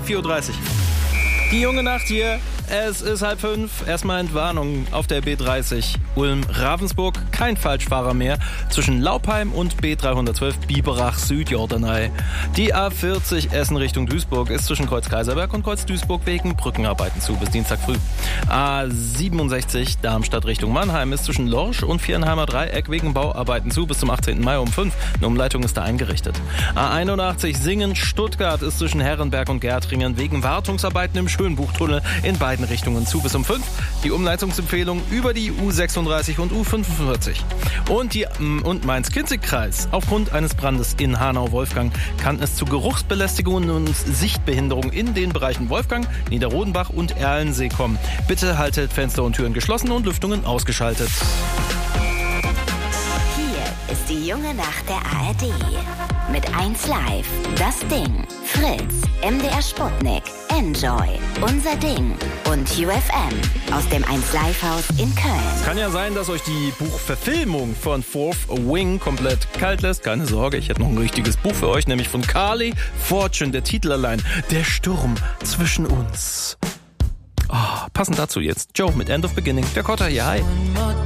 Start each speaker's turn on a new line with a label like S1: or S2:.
S1: 4:30 Uhr. Die junge Nacht hier, es ist 4:30. Erstmal Entwarnung auf der B30 Ulm-Ravensburg. Kein Falschfahrer mehr zwischen Laupheim und B312 Biberach Südjordanei. Die A40 Essen Richtung Duisburg ist zwischen Kreuz Kaiserberg und Kreuz Duisburg wegen Brückenarbeiten zu bis Dienstag früh. A67 Darmstadt Richtung Mannheim ist zwischen Lorsch und Vierenheimer Dreieck wegen Bauarbeiten zu bis zum 18. Mai um 5. Eine Umleitung ist da eingerichtet. A81 Singen-Stuttgart ist zwischen Herrenberg und Gärtringen wegen Wartungsarbeiten im Schönbuchtunnel in beiden Richtungen zu bis um 5. Die Umleitungsempfehlung über die U36 und U45. Und Mainz-Kinzig-Kreis. Aufgrund eines Brandes in Hanau-Wolfgang kann es zu Geruchsbelästigungen und Sichtbehinderung in den Bereichen Wolfgang, Niederrodenbach und Erlensee kommen. Bitte haltet Fenster und Türen geschlossen und Lüftungen ausgeschaltet.
S2: Hier ist die junge Nacht der ARD. Mit 1 Live, das Ding, Fritz, MDR Sputnik, Enjoy, Unser Ding und UFM aus dem 1 Live Haus in Köln.
S1: Kann ja sein, dass euch die Buchverfilmung von Fourth Wing komplett kalt lässt. Keine Sorge, ich hätte noch ein richtiges Buch für euch, nämlich von Carly Fortune, der Titel allein, Der Sturm zwischen uns. Passend dazu jetzt Joe mit End of Beginning. Der Kotter hier, hi.